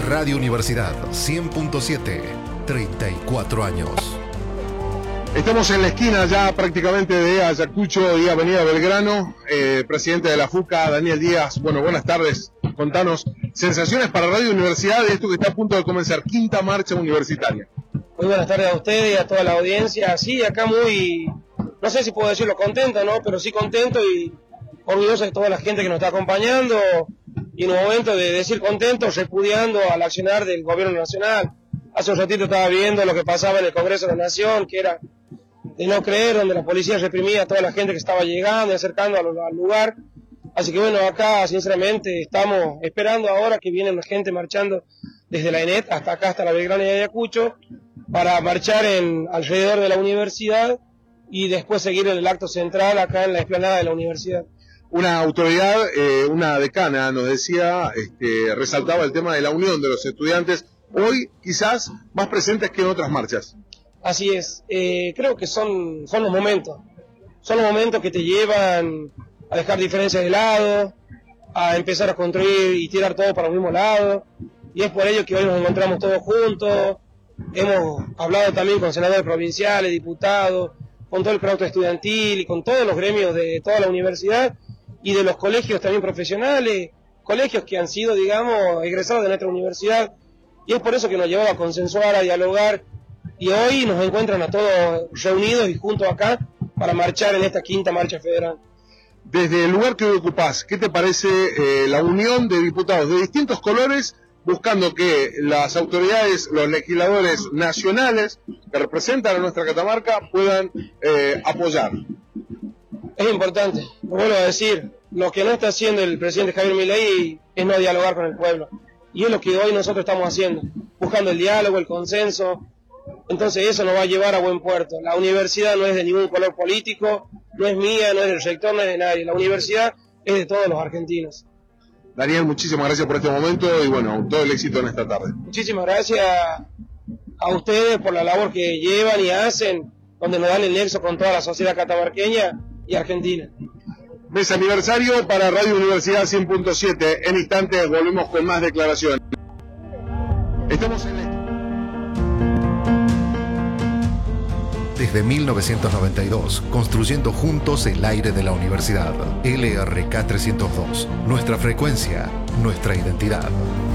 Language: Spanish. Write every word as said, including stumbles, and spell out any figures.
Radio Universidad cien punto siete, treinta y cuatro años. Estamos en la esquina ya prácticamente de Ayacucho y Avenida Belgrano. Eh, presidente de la FUCA, Daniel Díaz. Bueno, buenas tardes. Contanos sensaciones para Radio Universidad de esto que está a punto de comenzar, quinta marcha universitaria. Muy buenas tardes a ustedes y a toda la audiencia. Sí, acá muy, no sé si puedo decirlo contento, ¿no? Pero sí contento y orgulloso de toda la gente que nos está acompañando. Y en un momento de decir contento, repudiando al accionar del gobierno nacional. Hace un ratito estaba viendo lo que pasaba en el Congreso de la Nación, que era de no creer, donde la policía reprimía a toda la gente que estaba llegando y acercando al, al lugar. Así que bueno, acá sinceramente estamos esperando ahora que viene la gente marchando desde la ENET hasta acá, hasta la Belgrano y Ayacucho, para marchar en alrededor de la universidad y después seguir el acto central acá en la explanada de la universidad. Una autoridad, eh, una decana nos decía, este, resaltaba el tema de la unión de los estudiantes, hoy quizás más presentes que en otras marchas. Así es, eh, creo que son, son los momentos, son los momentos que te llevan a dejar diferencias de lado, a empezar a construir y tirar todo para el mismo lado, y es por ello que hoy nos encontramos todos juntos. Hemos hablado también con senadores provinciales, diputados, con todo el claustro estudiantil y con todos los gremios de toda la universidad y de los colegios también profesionales, colegios que han sido, digamos, egresados de nuestra universidad, y es por eso que nos llevó a consensuar, a dialogar, y hoy nos encuentran a todos reunidos y juntos acá para marchar en esta quinta marcha federal. Desde el lugar que hoy ocupás, ¿qué te parece eh, la unión de diputados de distintos colores buscando que las autoridades, los legisladores nacionales que representan a nuestra Catamarca puedan eh, apoyar? Es importante, lo vuelvo a decir, lo que no está haciendo el presidente Javier Milei es no dialogar con el pueblo, y es lo que hoy nosotros estamos haciendo, buscando el diálogo, el consenso. Entonces eso nos va a llevar a buen puerto. La universidad no es de ningún color político, no es mía, no es del rector, no es de nadie. La universidad es de todos los argentinos. Daniel, muchísimas gracias por este momento y bueno, todo el éxito en esta tarde. Muchísimas gracias a ustedes por la labor que llevan y hacen, donde nos dan el nexo con toda la sociedad catamarqueña y argentina. Mes aniversario para Radio Universidad cien punto siete. En instantes volvemos con más declaraciones. Estamos en el... Desde mil novecientos noventa y dos, construyendo juntos el aire de la universidad. L R K trescientos dos, nuestra frecuencia, nuestra identidad.